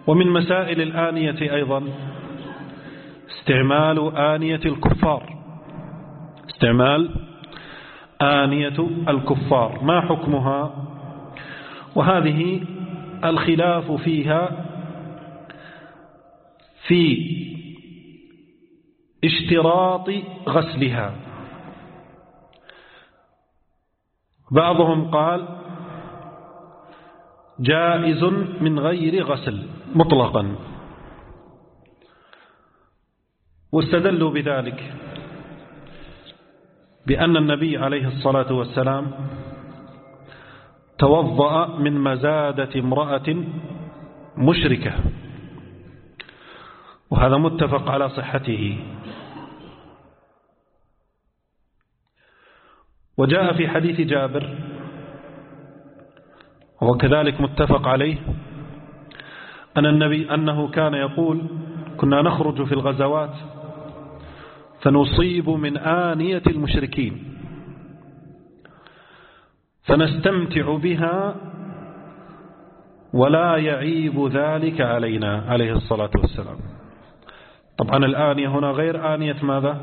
ومن مسائل الآنية أيضا استعمال آنية الكفار. استعمال آنية الكفار ما حكمها؟ وهذه الخلاف فيها في اشتراط غسلها. بعضهم قال جائز من غير غسل مطلقا، واستدلوا بذلك بأن النبي عليه الصلاة والسلام توضأ من مزادة امرأة مشركة، وهذا متفق على صحته. وجاء في حديث جابر وكذلك متفق عليه أن النبي أنه كان يقول كنا نخرج في الغزوات فنصيب من آنية المشركين فنستمتع بها ولا يعيب ذلك علينا عليه الصلاة والسلام. طبعا الآنية هنا غير آنية ماذا؟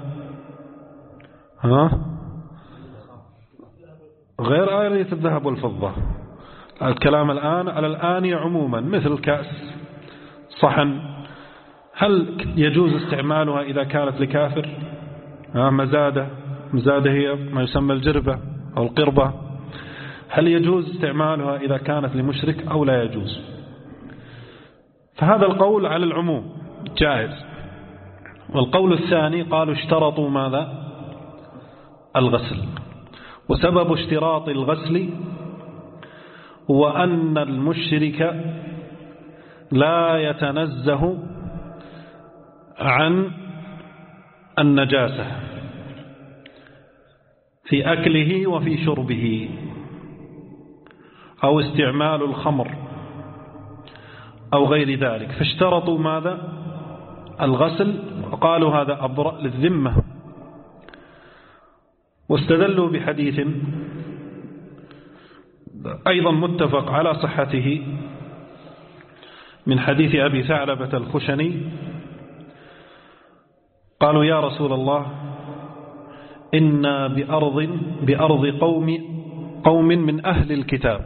غير آنية الذهب والفضة. الكلام الآن على الآنية عموما، مثل كأس، صحن. هل يجوز استعمالها إذا كانت لكافر؟ مزادة هي ما يسمى الجربة أو القربة. هل يجوز استعمالها إذا كانت لمشرك أو لا يجوز؟ فهذا القول على العموم جائز. والقول الثاني قالوا اشترطوا ماذا؟ الغسل. وسبب اشتراط الغسل هو أن المشرك لا يتنزه عن النجاسة في أكله وفي شربه أو استعمال الخمر أو غير ذلك، فاشترطوا ماذا؟ الغسل، وقالوا هذا أبرأ للذمة. واستدلوا بحديث أيضا متفق على صحته من حديث أبي ثعلبة الخشني قالوا يا رسول الله إنا بأرض قوم من أهل الكتاب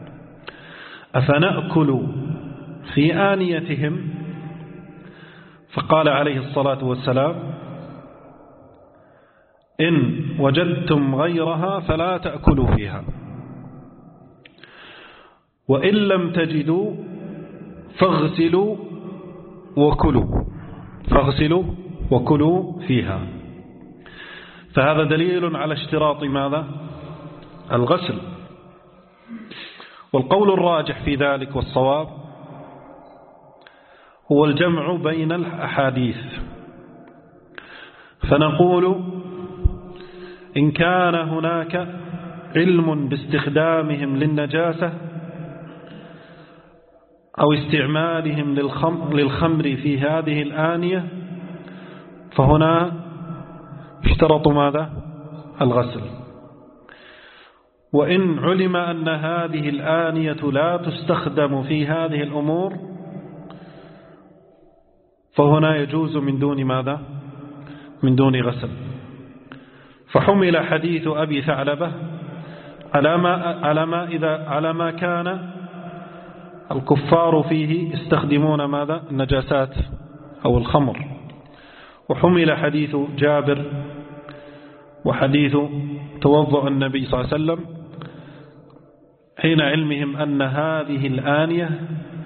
أفنأكل في آنيتهم؟ فقال عليه الصلاة والسلام إن وجدتم غيرها فلا تأكلوا فيها، وإن لم تجدوا فاغسلوا وكلوا فيها. فهذا دليل على اشتراط ماذا؟ الغسل. والقول الراجح في ذلك والصواب هو الجمع بين الأحاديث، فنقول إن كان هناك علم باستخدامهم للنجاسة أو استعمالهم للخمر في هذه الآنية فهنا اشترطوا ماذا؟ الغسل. وإن علم أن هذه الآنية لا تستخدم في هذه الأمور فهنا يجوز من دون ماذا؟ من دون غسل. فحمل حديث أبي ثعلبة على ما كان الكفار فيه يستخدمون ماذا؟ النجاسات أو الخمر. وحمل حديث جابر وحديث توضأ النبي صلى الله عليه وسلم حين علمهم أن هذه الآنية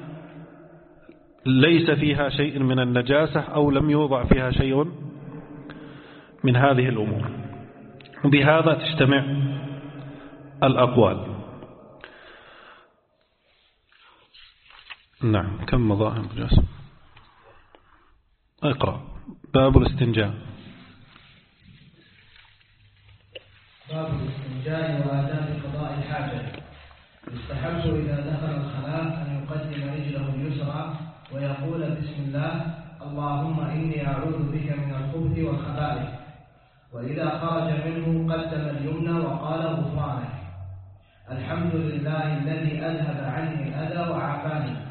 ليس فيها شيء من النجاسة أو لم يوضع فيها شيء من هذه الأمور. وبهذا تجتمع الأقوال. نعم. كم مضى جاسم؟ اقرأ. باب الاستنجاء. باب الاستنجاء وآداب قضاء الحاجة. يستحب إذا دخل الخلاء أن يقدم رجله اليسرى ويقول بسم الله اللهم إني أعوذ بك من الخبث والخبائث، وإذا خرج منه قدم اليمنى وقال غفرانك الحمد لله الذي أذهب عني الأذى وعافاني